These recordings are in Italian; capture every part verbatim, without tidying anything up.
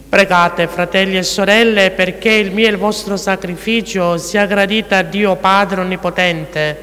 Pregate, fratelli e sorelle, perché il mio e il vostro sacrificio sia gradito a Dio Padre Onnipotente.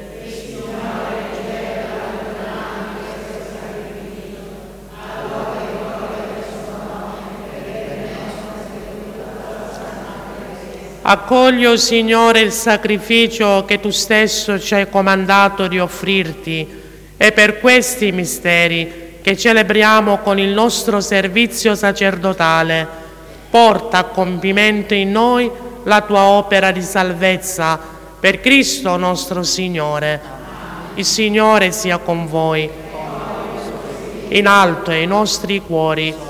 Accoglio, Signore, il sacrificio che Tu stesso ci hai comandato di offrirti e per questi misteri che celebriamo con il nostro servizio sacerdotale, porta a compimento in noi la Tua opera di salvezza per Cristo nostro Signore. Il Signore sia con voi. In alto ai nostri cuori.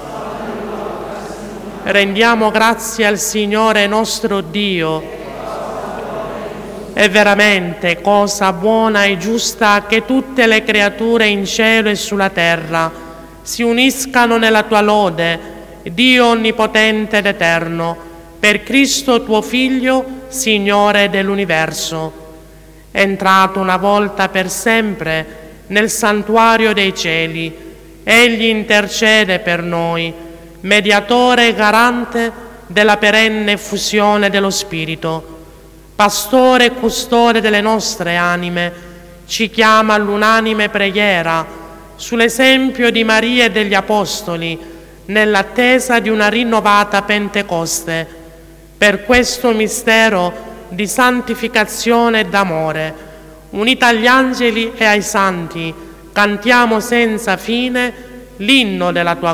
Rendiamo grazie al Signore nostro Dio. È veramente cosa buona e giusta che tutte le creature in cielo e sulla terra si uniscano nella Tua lode, Dio onnipotente ed eterno, per Cristo Tuo Figlio, Signore dell'universo. Entrato una volta per sempre nel santuario dei cieli, Egli intercede per noi, mediatore e garante della perenne effusione dello Spirito. Pastore e custode delle nostre anime, ci chiama all'unanime preghiera, sull'esempio di Maria e degli Apostoli, nell'attesa di una rinnovata Pentecoste. Per questo mistero di santificazione e d'amore, unita agli angeli e ai santi, cantiamo senza fine l'inno della Tua